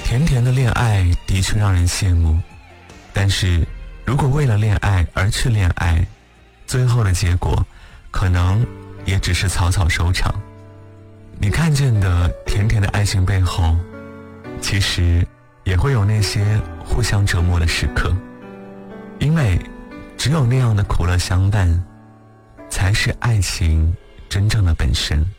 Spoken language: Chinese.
甜甜的恋爱的确让人羡慕，但是如果为了恋爱而去恋爱，最后的结果可能也只是草草收场。你看见的甜甜的爱情背后，其实也会有那些互相折磨的时刻，因为只有那样的苦乐相伴，才是爱情真正的本身。